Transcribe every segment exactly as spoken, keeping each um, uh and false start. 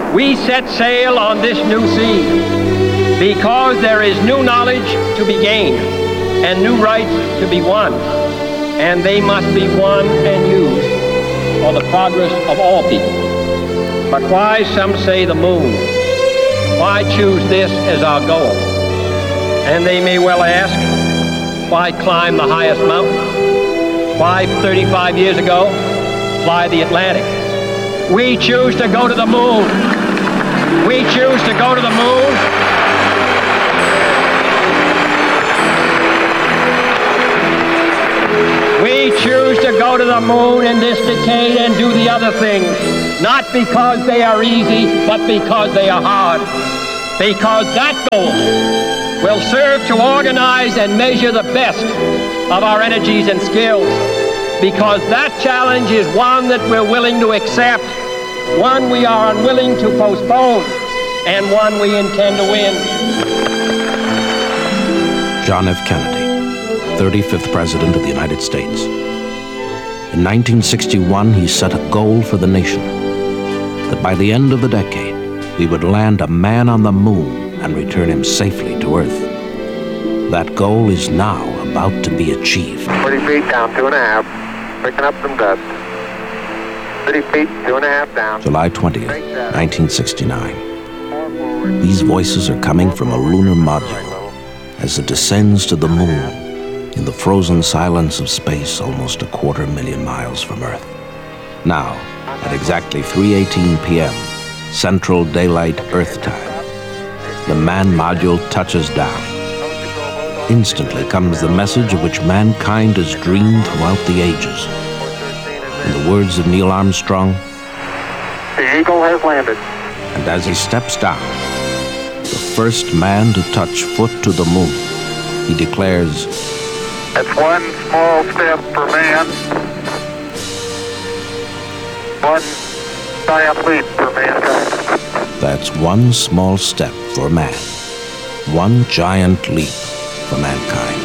We set sail on this new sea because there is new knowledge to be gained and new rights to be won, and they must be won and used for the progress of all people. But why, some say, the moon? Why choose this as our goal? And they may well ask, why climb the highest mountain? Why, thirty-five years ago, fly the Atlantic? We choose to go to the moon. We choose to go to the moon. We choose to go to the moon in this decade and do the other things, not because they are easy, but because they are hard. Because that goal will serve to organize and measure the best of our energies and skills. Because that challenge is one that we're willing to accept, one we are unwilling to postpone, and one we intend to win. John F. Kennedy, thirty-fifth President of the United States. In nineteen sixty-one, he set a goal for the nation, that by the end of the decade, we would land a man on the moon and return him safely to Earth. That goal is now about to be achieved. forty feet down, two and a half, picking up some dust. thirty feet, two and a half down. July twentieth, nineteen sixty-nine. These voices are coming from a lunar module as it descends to the moon in the frozen silence of space almost a quarter million miles from Earth. Now, at exactly three eighteen p.m., Central Daylight Earth time, the manned module touches down. Instantly comes the message of which mankind has dreamed throughout the ages. In the words of Neil Armstrong, "The Eagle has landed." And as he steps down, the first man to touch foot to the moon, he declares, "That's one small step for man, one giant leap for mankind." That's one small step for man, one giant leap for mankind.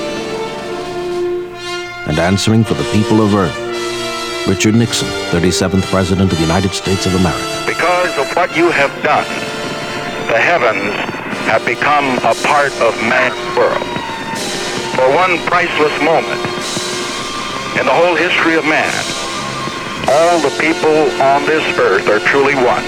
And answering for the people of Earth, Richard Nixon, thirty-seventh President of the United States of America. Because of what you have done, the heavens have become a part of man's world. For one priceless moment in the whole history of man, all the people on this earth are truly one.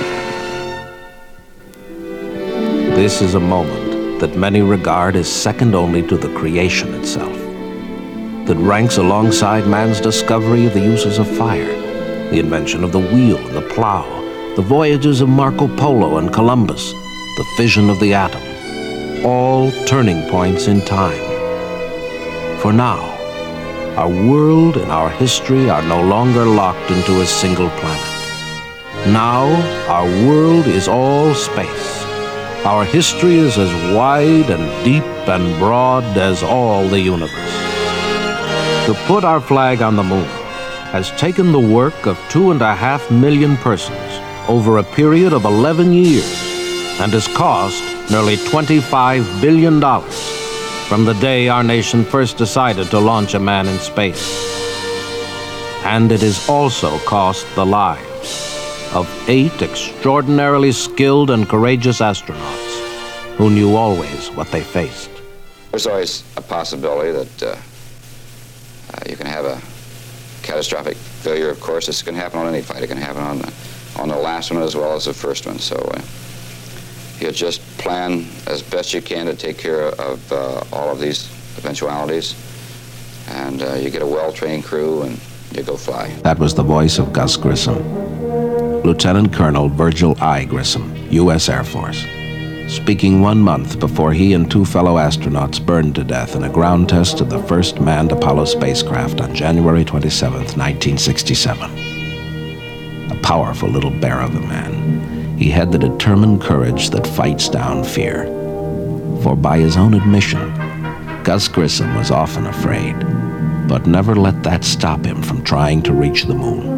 This is a moment that many regard as second only to the creation itself, that ranks alongside man's discovery of the uses of fire, the invention of the wheel and the plow, the voyages of Marco Polo and Columbus, the fission of the atom, all turning points in time. For now, our world and our history are no longer locked into a single planet. Now, our world is all space. Our history is as wide and deep and broad as all the universe. To put our flag on the moon has taken the work of two and a half million persons over a period of eleven years and has cost nearly twenty-five billion dollars from the day our nation first decided to launch a man in space. And it has also cost the lives of eight extraordinarily skilled and courageous astronauts who knew always what they faced. There's always a possibility that uh, uh, you can have a catastrophic failure, of course. This can happen on any flight. It can happen on the, on the last one as well as the first one. So uh, you just plan as best you can to take care of uh, all of these eventualities, and uh, you get a well-trained crew and you go fly. That was the voice of Gus Grissom, Lieutenant Colonel Virgil I. Grissom, U S Air Force, speaking one month before he and two fellow astronauts burned to death in a ground test of the first manned Apollo spacecraft on January twenty-seventh, nineteen sixty-seven. A powerful little bear of a man, he had the determined courage that fights down fear. For by his own admission, Gus Grissom was often afraid, but never let that stop him from trying to reach the moon.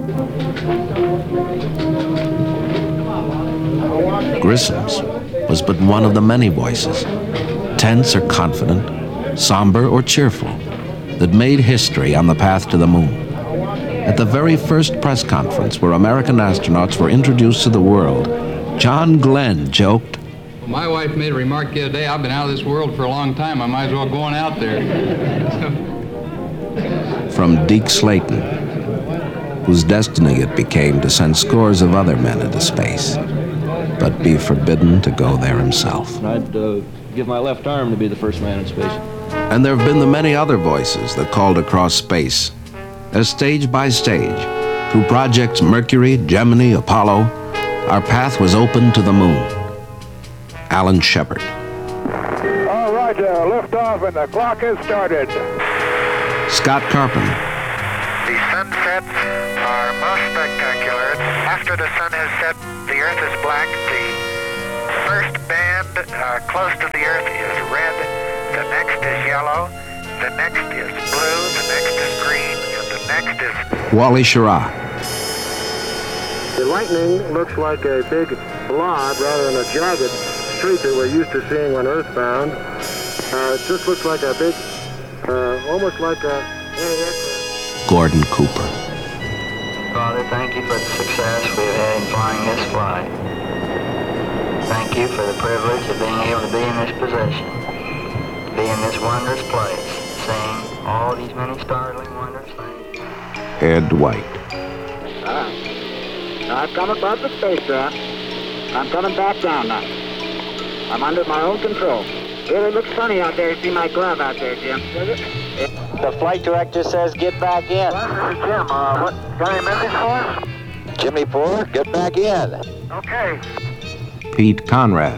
Grissom's was but one of the many voices, tense or confident, somber or cheerful, that made history on the path to the moon. At the very first press conference where American astronauts were introduced to the world, John Glenn joked, My wife made a remark the other day, I've been out of this world for a long time, I might as well go on out there. From Deke Slayton, whose destiny it became to send scores of other men into space, but be forbidden to go there himself. I'd uh, give my left arm to be the first man in space. And there have been the many other voices that called across space, as stage by stage, through projects Mercury, Gemini, Apollo, our path was open to the moon. Alan Shepard. All right, uh, lift off and the clock has started. Scott Carpenter. The sunsets are most spectacular. After the sun has set, the earth is black. The first band uh, close to the earth is red. The next is yellow. The next is blue. The next is green. And the next is... Wally Schirra. The lightning looks like a big blob rather than a jagged streak that we're used to seeing when earthbound. Uh, it just looks like a big, uh, almost like a... Gordon Cooper. Father, thank you for the success we've had in flying this flight. Thank you for the privilege of being able to be in this position, to be in this wondrous place, seeing all these many startling, wondrous things. Ed White. Uh, I've come above the spacecraft. I'm coming back down now. I'm under my own control. Really looks funny out there. See my glove out there, Jim. Does it? The flight director says get back in. Well, this is Jim. Uh, what, got any message for us? Jimmy Four, get back in. Okay. Pete Conrad.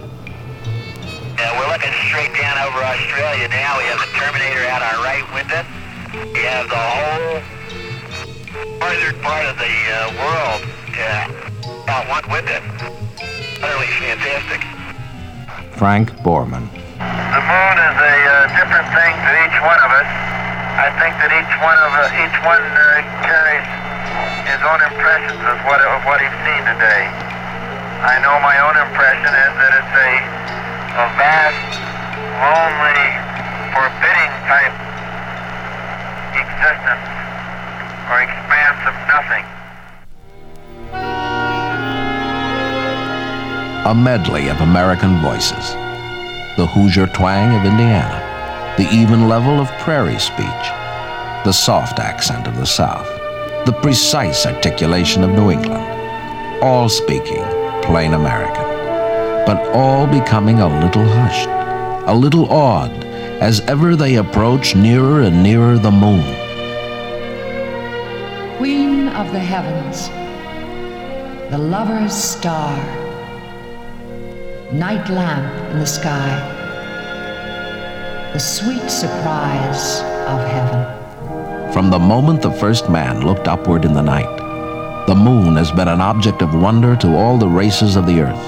Uh, we're looking straight down over Australia now. We have the Terminator out our right window. We have the whole northern part of the uh, world uh, out one window. Utterly fantastic. Frank Borman. The moon is a uh, different thing to each one of us. I think that each one of uh, each one uh, carries his own impressions of what of what he's seen today. I know my own impression is that it's a a vast, lonely, forbidding type existence or expanse of nothing. A medley of American voices. The Hoosier twang of Indiana, the even level of prairie speech, the soft accent of the South, the precise articulation of New England, all speaking plain American, but all becoming a little hushed, a little awed, as ever they approach nearer and nearer the moon. Queen of the heavens, the lover's star, night lamp in the sky, the sweet surprise of heaven. From the moment the first man looked upward in the night, the moon has been an object of wonder to all the races of the earth.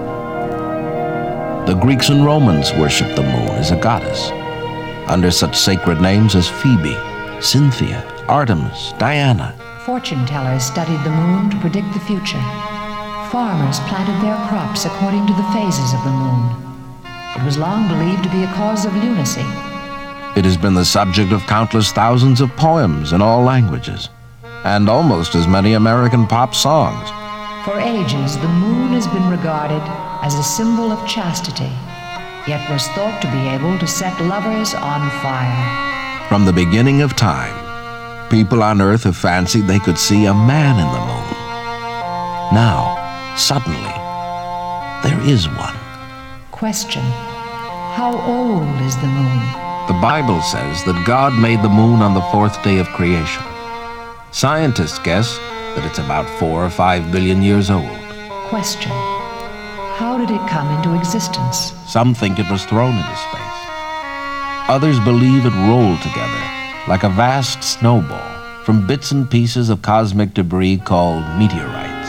The Greeks and Romans worshiped the moon as a goddess, under such sacred names as Phoebe, Cynthia, Artemis, Diana. Fortune tellers studied the moon to predict the future. Farmers planted their crops according to the phases of the moon. It was long believed to be a cause of lunacy. It has been the subject of countless thousands of poems in all languages, and almost as many American pop songs. For ages, the moon has been regarded as a symbol of chastity, yet was thought to be able to set lovers on fire. From the beginning of time, people on Earth have fancied they could see a man in the moon. Now, suddenly, there is one. Question: how old is the moon? The Bible says that God made the moon on the fourth day of creation. Scientists guess that it's about four or five billion years old. Question: how did it come into existence? Some think it was thrown into space. Others believe it rolled together like a vast snowball from bits and pieces of cosmic debris called meteorites.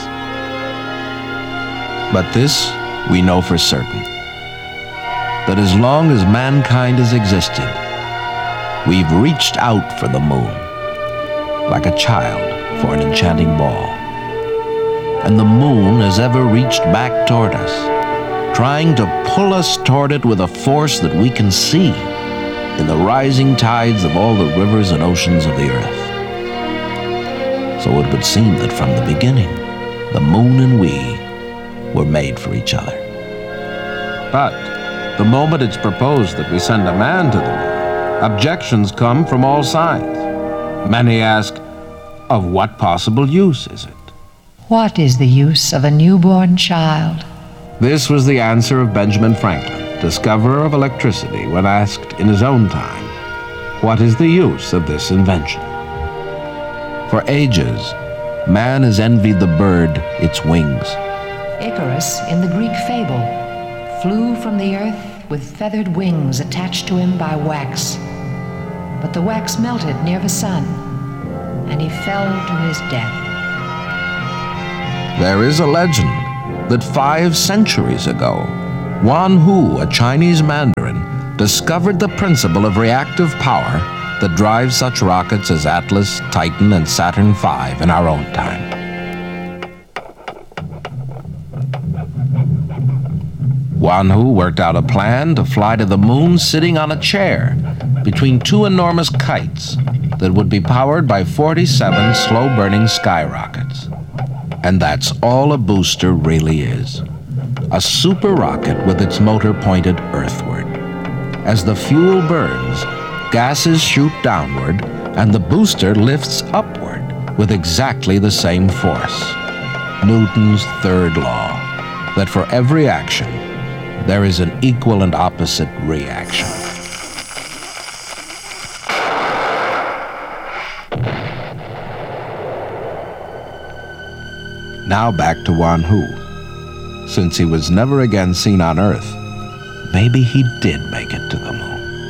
But this we know for certain, that as long as mankind has existed, we've reached out for the moon, like a child for an enchanting ball. And the moon has ever reached back toward us, trying to pull us toward it with a force that we can see in the rising tides of all the rivers and oceans of the earth. So it would seem that from the beginning, the moon and we were made for each other. But the moment it's proposed that we send a man to the moon, objections come from all sides. Many ask, of what possible use is it? What is the use of a newborn child? This was the answer of Benjamin Franklin, discoverer of electricity, when asked in his own time, what is the use of this invention? For ages, man has envied the bird its wings. Icarus, in the Greek fable, flew from the earth with feathered wings attached to him by wax. But the wax melted near the sun, and he fell to his death. There is a legend that five centuries ago, Wan Hu, a Chinese mandarin, discovered the principle of reactive power that drives such rockets as Atlas, Titan, and Saturn five in our own time. Wan Hu worked out a plan to fly to the moon sitting on a chair between two enormous kites that would be powered by forty-seven slow-burning skyrockets. And that's all a booster really is. A super rocket with its motor pointed earthward. As the fuel burns, gases shoot downward, and the booster lifts upward with exactly the same force. Newton's third law, that for every action, there is an equal and opposite reaction. Now back to Wan Hu. Since he was never again seen on Earth, maybe he did make it to the moon.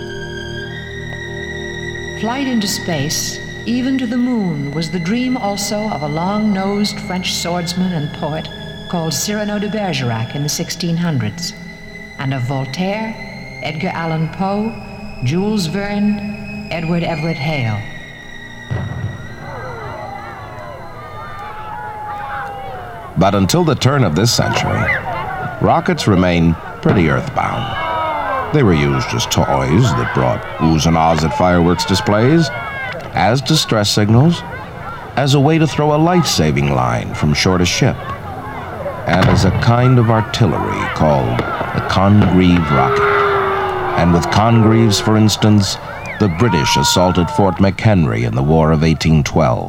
Flight into space, even to the moon, was the dream also of a long-nosed French swordsman and poet called Cyrano de Bergerac in the sixteen hundreds, and of Voltaire, Edgar Allan Poe, Jules Verne, Edward Everett Hale. But until the turn of this century, rockets remained pretty earthbound. They were used as toys that brought oohs and ahs at fireworks displays, as distress signals, as a way to throw a life-saving line from shore to ship, and as a kind of artillery called the Congreve rocket. And with Congreves, for instance, the British assaulted Fort McHenry in the War of eighteen twelve.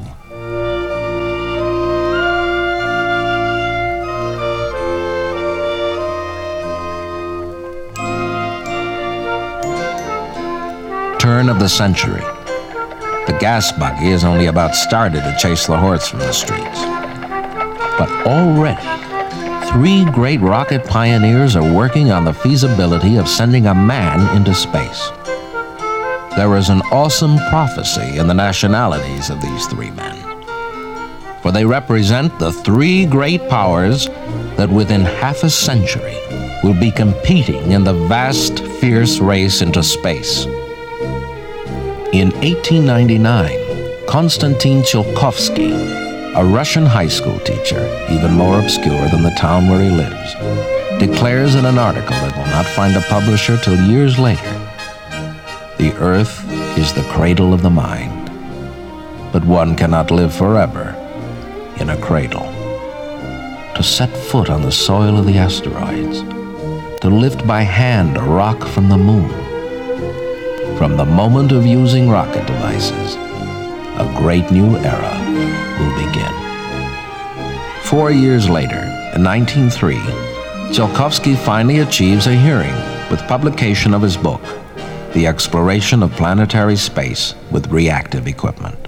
Turn of the century. The gas buggy has only about started to chase the horse from the streets. But already, three great rocket pioneers are working on the feasibility of sending a man into space. There is an awesome prophecy in the nationalities of these three men. For they represent the three great powers that within half a century will be competing in the vast, fierce race into space. In eighteen ninety-nine, Konstantin Tsiolkovsky, a Russian high school teacher, even more obscure than the town where he lives, declares in an article that will not find a publisher till years later, "The earth is the cradle of the mind, but one cannot live forever in a cradle." To set foot on the soil of the asteroids, to lift by hand a rock from the moon, from the moment of using rocket devices, a great new era will begin. Four years later, in nineteen oh three, Tsiolkovsky finally achieves a hearing with publication of his book, The Exploration of Planetary Space with Reactive Equipment.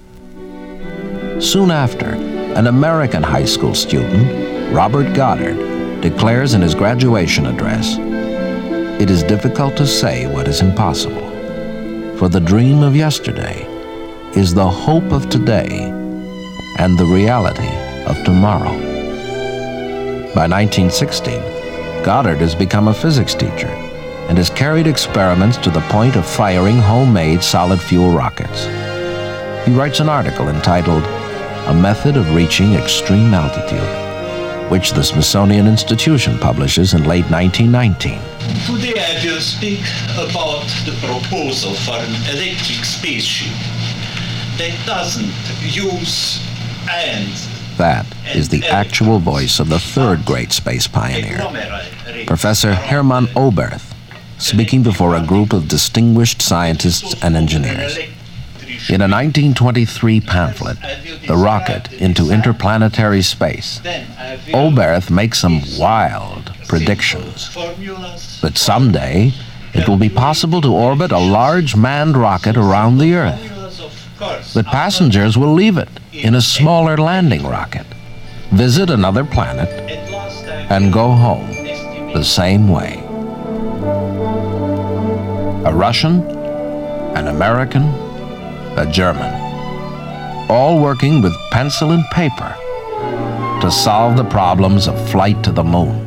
Soon after, an American high school student, Robert Goddard, declares in his graduation address, "It is difficult to say what is impossible. For the dream of yesterday is the hope of today and the reality of tomorrow." By nineteen sixteen, Goddard has become a physics teacher and has carried experiments to the point of firing homemade solid fuel rockets. He writes an article entitled "A Method of Reaching Extreme Altitude," which the Smithsonian Institution publishes in late nineteen nineteen. Today I will speak about the proposal for an electric spaceship that doesn't use and That is the actual voice of the third great space pioneer, Professor Hermann Oberth, speaking before a group of distinguished scientists and engineers. In a nineteen twenty-three pamphlet, The Rocket into Interplanetary Space, Oberth makes some wild predictions that someday it will be possible to orbit a large manned rocket around the Earth, that passengers will leave it in a smaller landing rocket, visit another planet, and go home the same way. A Russian, an American, a German, all working with pencil and paper to solve the problems of flight to the moon.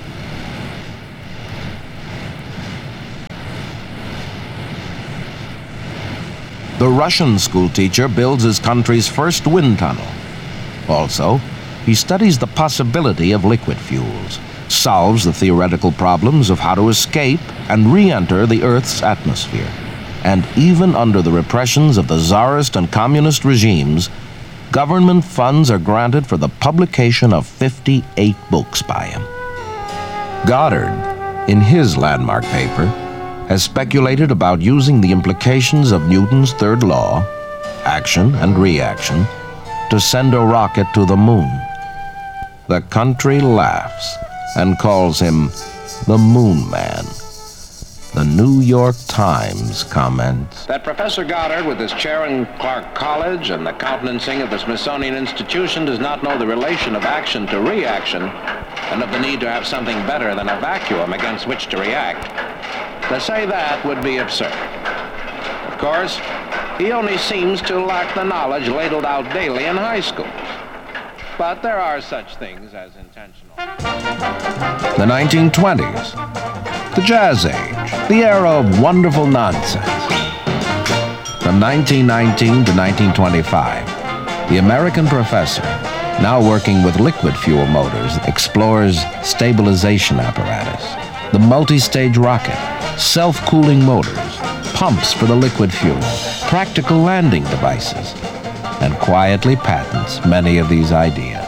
The Russian schoolteacher builds his country's first wind tunnel. Also, he studies the possibility of liquid fuels, solves the theoretical problems of how to escape and re-enter the Earth's atmosphere. And even under the repressions of the Tsarist and communist regimes, government funds are granted for the publication of fifty-eight books by him. Goddard, in his landmark paper, has speculated about using the implications of Newton's third law, action and reaction, to send a rocket to the moon. The country laughs and calls him the Moon Man. The New York Times comments that Professor Goddard, with his chair in Clark College and the countenancing of the Smithsonian Institution, does not know the relation of action to reaction and of the need to have something better than a vacuum against which to react. To say that would be absurd. Of course, he only seems to lack the knowledge ladled out daily in high schools. But there are such things as intentional. The nineteen twenties, the Jazz Age, the era of wonderful nonsense. From nineteen nineteen to nineteen twenty-five, the American professor, now working with liquid fuel motors, explores stabilization apparatus, the multi-stage rocket, self-cooling motors, pumps for the liquid fuel, practical landing devices, and quietly patents many of these ideas.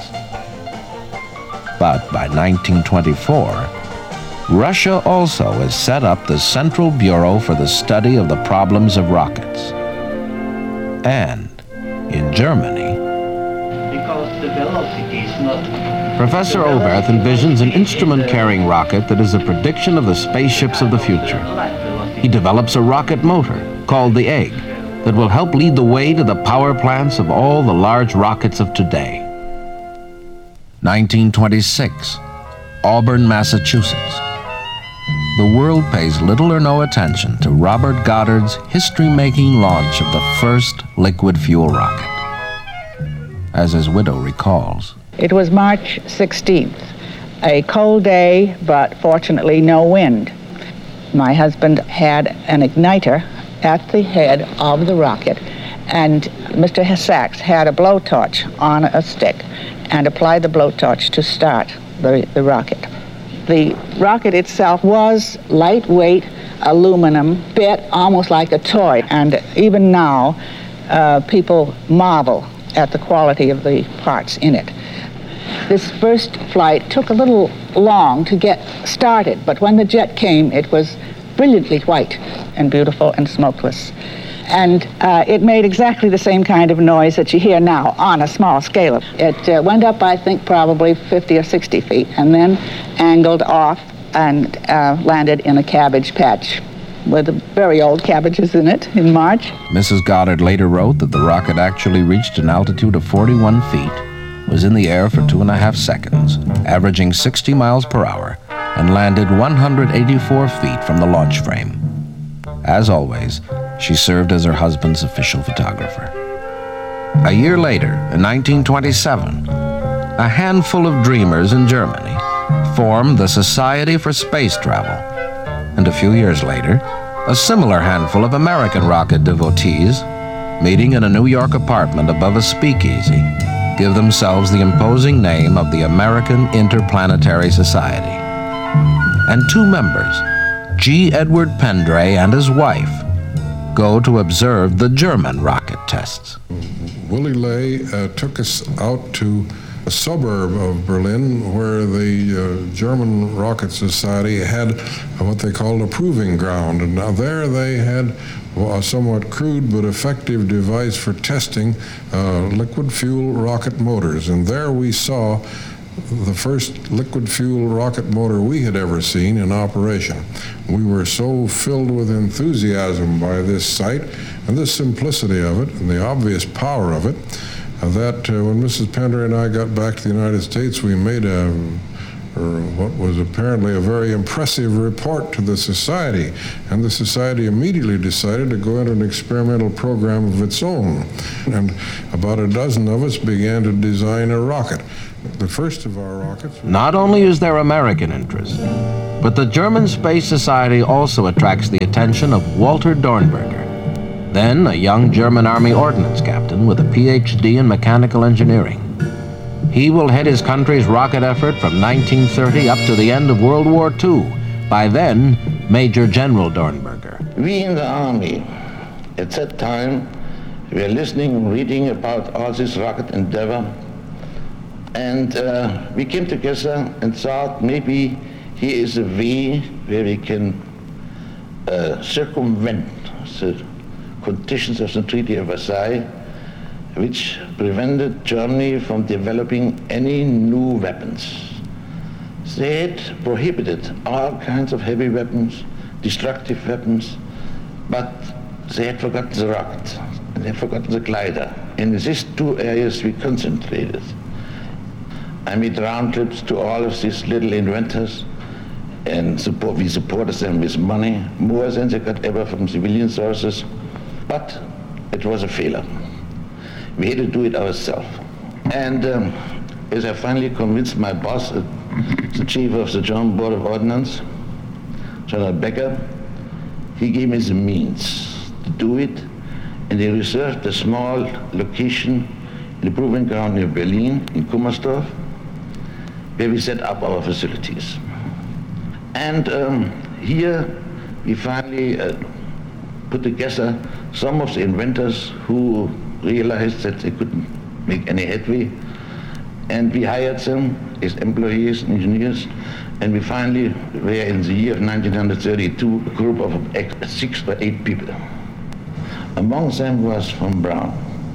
But by nineteen twenty-four, Russia also has set up the Central Bureau for the Study of the Problems of Rockets. And in Germany, because the velocity is not... Professor Oberth envisions an instrument-carrying rocket that is a prediction of the spaceships of the future. He develops a rocket motor, called the Egg, that will help lead the way to the power plants of all the large rockets of today. nineteen twenty-six, Auburn, Massachusetts. The world pays little or no attention to Robert Goddard's history-making launch of the first liquid fuel rocket. As his widow recalls, it was March sixteenth, a cold day, but fortunately no wind. My husband had an igniter at the head of the rocket, and Mister Sachs had a blowtorch on a stick and applied the blowtorch to start the, the rocket. The rocket itself was lightweight aluminum, bit almost like a toy, and even now uh, people marvel at the quality of the parts in it. This first flight took a little long to get started, but when the jet came, it was brilliantly white and beautiful and smokeless. And uh, it made exactly the same kind of noise that you hear now on a small scale. It uh, went up, I think, probably fifty or sixty feet, and then angled off and uh, landed in a cabbage patch with very old cabbages in it in March. Missus Goddard later wrote that the rocket actually reached an altitude of forty-one feet, was in the air for two and a half seconds, averaging sixty miles per hour, and landed one hundred eighty-four feet from the launch frame. As always, she served as her husband's official photographer. A year later, in nineteen twenty-seven, a handful of dreamers in Germany formed the Society for Space Travel. And a few years later, a similar handful of American rocket devotees, meeting in a New York apartment above a speakeasy, give themselves the imposing name of the American Interplanetary Society. And two members, G. Edward Pendray and his wife, go to observe the German rocket tests. Willy Ley uh, took us out to a suburb of Berlin where the uh, German Rocket Society had what they called a proving ground. And now there they had a somewhat crude but effective device for testing uh, liquid fuel rocket motors. And there we saw the first liquid fuel rocket motor we had ever seen in operation. We were so filled with enthusiasm by this sight and the simplicity of it and the obvious power of it uh, that uh, when Missus Pender and I got back to the United States, we made a or what was apparently a very impressive report to the Society, and the Society immediately decided to go into an experimental program of its own. And about a dozen of us began to design a rocket. The first of our rockets... Not only is there American interest, but the German Space Society also attracts the attention of Walter Dornberger, then a young German Army ordnance captain with a P H D in mechanical engineering. He will head his country's rocket effort from nineteen thirty up to the end of World War Two. By then, Major General Dornberger. We in the Army, at that time, were listening and reading about all this rocket endeavor, and uh, we came together and thought maybe here is a way where we can uh, circumvent the conditions of the Treaty of Versailles, which prevented Germany from developing any new weapons. They had prohibited all kinds of heavy weapons, destructive weapons, but they had forgotten the rocket, and they had forgotten the glider. In these two areas we concentrated. I made round trips to all of these little inventors, and support, we supported them with money, more than they could ever from civilian sources, but it was a failure. We had to do it ourselves. And um, as I finally convinced my boss, uh, the chief of the German Board of Ordnance, General Becker, he gave me the means to do it, and they reserved a small location in the proving ground near Berlin, in Kummersdorf, where we set up our facilities. And um, here we finally uh, put together some of the inventors who realized that they couldn't make any headway, and we hired them as employees, engineers, and we finally were in the year of nineteen thirty-two a group of six or eight people. Among them was von Braun.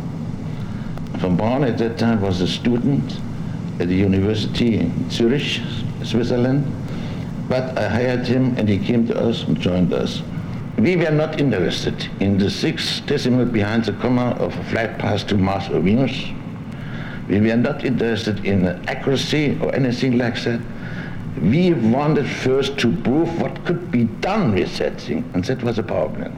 Von Braun at that time was a student at the university in Zurich, Switzerland, but I hired him and he came to us and joined us. We were not interested in the sixth decimal behind the comma of a flight path to Mars or Venus. We were not interested in accuracy or anything like that. We wanted first to prove what could be done with that thing, and that was a power plant.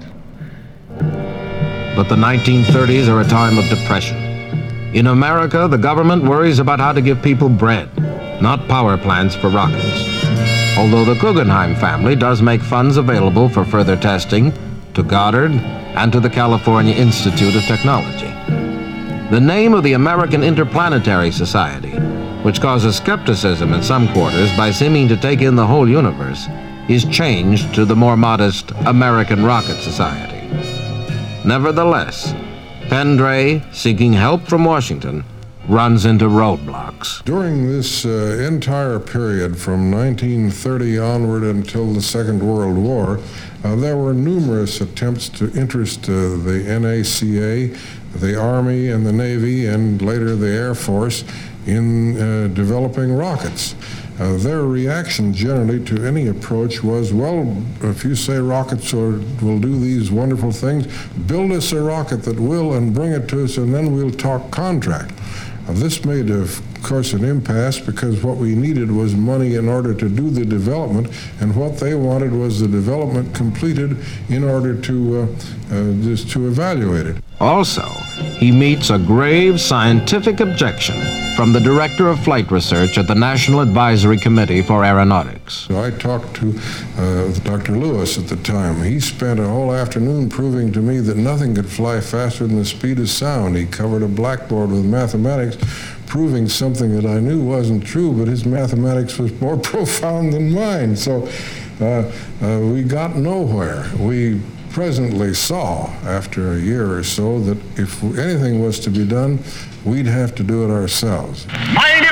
But the nineteen thirties are a time of depression. In America, the government worries about how to give people bread, not power plants for rockets. Although the Guggenheim family does make funds available for further testing to Goddard and to the California Institute of Technology. The name of the American Interplanetary Society, which causes skepticism in some quarters by seeming to take in the whole universe, is changed to the more modest American Rocket Society. Nevertheless, Pendray, seeking help from Washington, runs into roadblocks. During this uh, entire period from nineteen thirty onward until the Second World War, uh, there were numerous attempts to interest uh, the N A C A, the Army and the Navy, and later the Air Force in uh, developing rockets. Uh, their reaction generally to any approach was, well, if you say rockets will, will do these wonderful things, build us a rocket that will and bring it to us, and then we'll talk contract. Uh, this made, of course, an impasse because what we needed was money in order to do the development, and what they wanted was the development completed in order to uh, uh, just to evaluate it. Also, he meets a grave scientific objection from the Director of Flight Research at the National Advisory Committee for Aeronautics. So I talked to uh, Doctor Lewis at the time. He spent a whole afternoon proving to me that nothing could fly faster than the speed of sound. He covered a blackboard with mathematics, proving something that I knew wasn't true, but his mathematics was more profound than mine. So uh, uh, we got nowhere. We presently saw, after a year or so, that if anything was to be done, we'd have to do it ourselves. My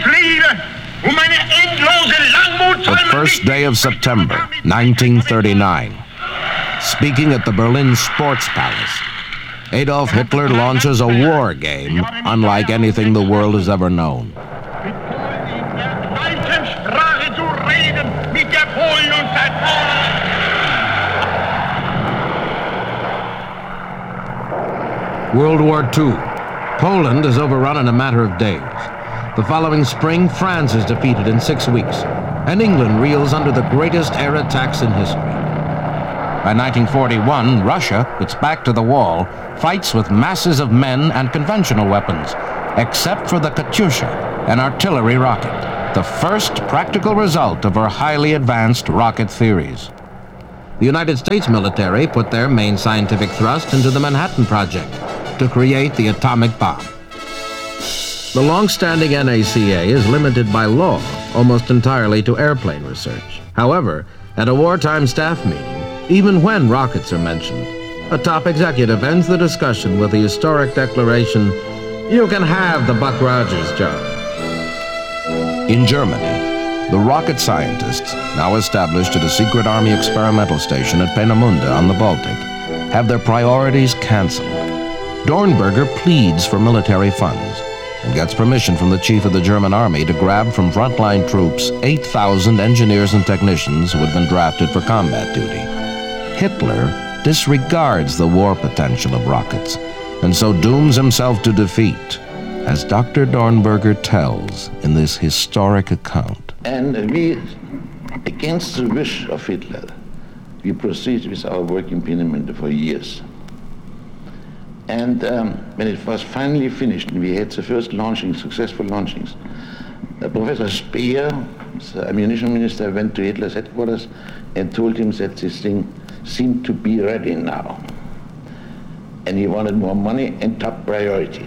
The first day of September, nineteen thirty-nine. Speaking at the Berlin Sports Palace, Adolf Hitler launches a war game unlike anything the world has ever known. World War Two. Poland is overrun in a matter of days. The following spring, France is defeated in six weeks, and England reels under the greatest air attacks in history. By nineteen forty-one, Russia, its back to the wall, fights with masses of men and conventional weapons, except for the Katyusha, an artillery rocket, the first practical result of her highly advanced rocket theories. The United States military put their main scientific thrust into the Manhattan Project to create the atomic bomb. The long-standing N A C A is limited by law almost entirely to airplane research. However, at a wartime staff meeting, even when rockets are mentioned, a top executive ends the discussion with the historic declaration, "You can have the Buck Rogers job." In Germany, the rocket scientists, now established at a secret army experimental station at Peenemünde on the Baltic, have their priorities canceled. Dornberger pleads for military funds and gets permission from the chief of the German army to grab from frontline troops eight thousand engineers and technicians who had been drafted for combat duty. Hitler disregards the war potential of rockets and so dooms himself to defeat, as Doctor Dornberger tells in this historic account. And we, against the wish of Hitler, we proceeded with our work in Peenemünde for years. And um, when it was finally finished, and we had the first launching, successful launchings, uh, Professor Speer, the ammunition minister, went to Hitler's headquarters and told him that this thing seemed to be ready now. And he wanted more money and top priority.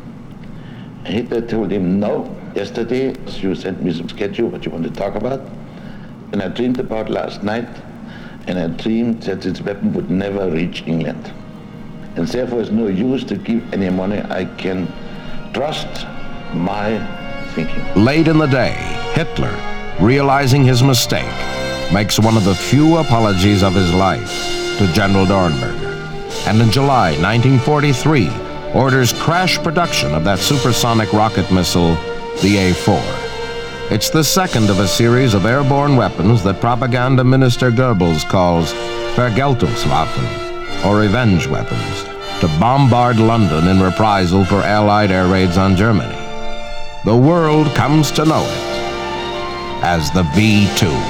And Hitler told him, no, yesterday you sent me some schedule, what you want to talk about, and I dreamed about last night, and I dreamed that this weapon would never reach England. And therefore it's no use to give any money. I can trust my thinking. Late in the day, Hitler, realizing his mistake, makes one of the few apologies of his life to General Dornberger. And in July nineteen forty-three, orders crash production of that supersonic rocket missile, the A four. It's the second of a series of airborne weapons that propaganda minister Goebbels calls Vergeltungswaffen, or revenge weapons, to bombard London in reprisal for Allied air raids on Germany. The world comes to know it as the V two.